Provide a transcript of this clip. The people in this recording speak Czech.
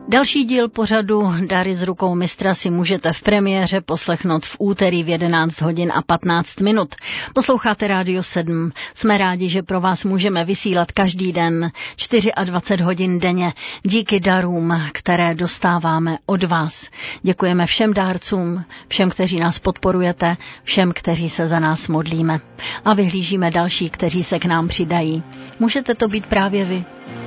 Další díl pořadu Dary z rukou mistra si můžete v premiéře poslechnout v úterý v 11 hodin a 15 minut. Posloucháte Rádio 7. Jsme rádi, že pro vás můžeme vysílat každý den 24 hodin denně díky darům, které dostáváme od vás. Děkujeme všem dárcům, všem, kteří nás podporujete, všem, kteří se za nás modlíme. A vyhlížíme další, kteří se k nám přidají. Můžete to být právě vy.